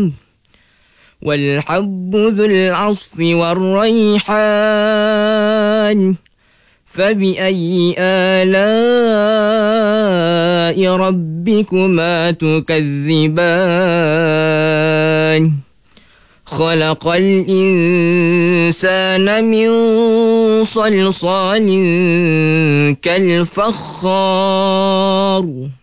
والحب ذو العصف والريحان فبأي آلاء ربكما تكذبان خلق الإنسان من صلصال كالفخار